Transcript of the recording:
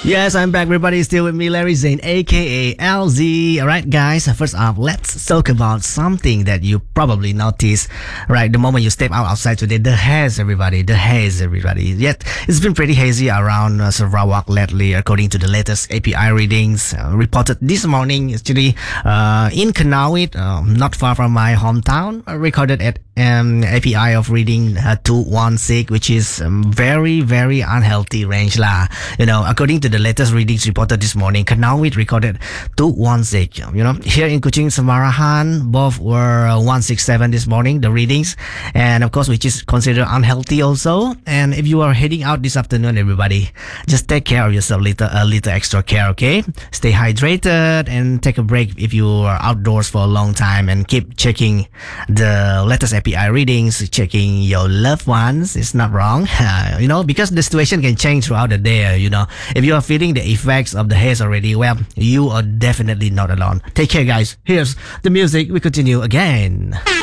Yes, I'm back. Everybody still with me, Larry Zane, aka LZ. Alright, guys, first off, let's talk about something that you probably noticed, right? The moment you step outside today, the haze, everybody. Yet, it's been pretty hazy around Sarawak lately, according to the latest API readings reported this morning, actually, in Kanawit, not far from my hometown, recorded at API of reading 216, which is very, very unhealthy range lah. You know, according to the latest readings reported this morning, Kanawit recorded 216. You know, here in Kuching, Samarahan, both were 167 this morning, the readings, and of course, which is considered unhealthy also. And if you are heading out this afternoon, everybody, just take care of yourself, a little extra care, okay? Stay hydrated and take a break if you are outdoors for a long time, and keep checking the latest API readings, checking your loved ones. It's not wrong, you know, because the situation can change throughout the day. You know, if you are feeling the effects of the haze already, well, you are definitely not alone. Take care, guys. Here's the music. We continue again.